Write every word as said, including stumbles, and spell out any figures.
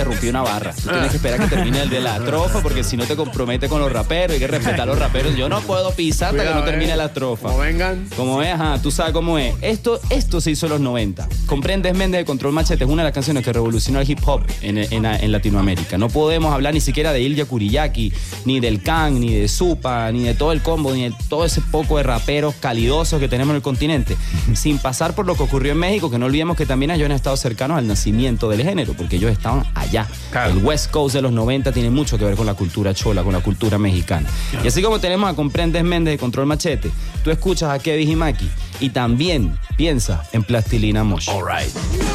interrumpir una barra. Tú tienes que esperar que termine el de la estrofa, porque si no te compromete con los raperos. Hay que respetar a los raperos. Yo no puedo pisar hasta Cuidado, que no termine eh. la estrofa. Como vengan. Como es, ajá, tú sabes cómo es. Esto, esto se hizo en los noventa. Comprendes, Méndez, de Control Machete es una de las canciones que revolucionó el hip hop en, en, en Latinoamérica. No podemos hablar ni siquiera de Ilya Kuriyaki, ni del Khan, ni de Supa, ni de todo el combo, ni de todo ese poco de raperos calidosos que tenemos en el continente, sin pasar por lo que ocurrió en México, que no olvidemos que también ellos han estado cercanos al nacimiento del género, porque ellos estaban allá. Claro. El West Coast de los noventa tiene mucho que ver con la cultura chola, con la cultura mexicana. Claro. Y así como tenemos a Comprendes, Méndez de Control Machete, tú escuchas a Kevin y Maki y también piensa en Plastilina Mosh. All right.